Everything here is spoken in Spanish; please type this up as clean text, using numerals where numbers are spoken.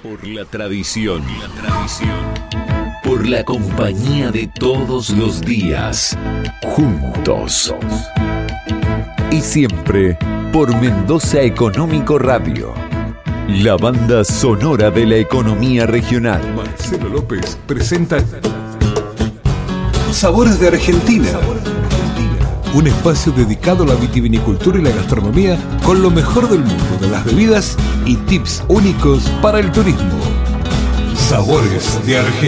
Por la tradición. Por la compañía de todos los días. Juntos. Y siempre por Mendoza Económico Radio. La banda sonora de la economía regional. Marcelo López presenta Sabores de Argentina. Un espacio dedicado a la vitivinicultura y la gastronomía con lo mejor del mundo de las bebidas y tips únicos para el turismo. Sabores de Argentina.